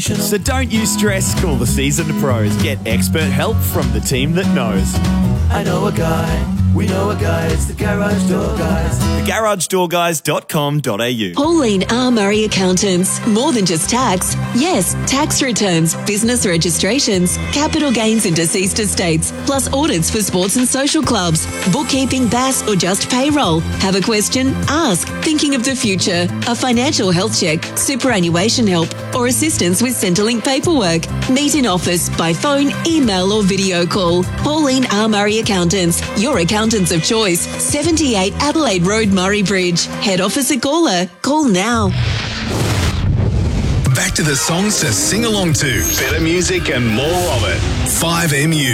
So don't you stress, call the seasoned pros. Get expert help from the team that knows. I know a guy, we know a guy, it's the Garage Door Guys. TheGarageDoorGuys.com.au. Pauline R. Murray Accountants. More than just tax. Yes, tax returns, business registrations, capital gains in deceased estates, plus audits for sports and social clubs, bookkeeping, BAS, or just payroll. Have a question? Ask. Thinking of the future? A financial health check, superannuation help, or assistance with Centrelink paperwork? Meet in office, by phone, email, or video call. Pauline R. Murray Accountants. Your accountants of choice. 78 Adelaide Road, Murray Bridge. Head office at Gawler. Call now. Back to the songs to sing along to. Better music and more of it. 5MU.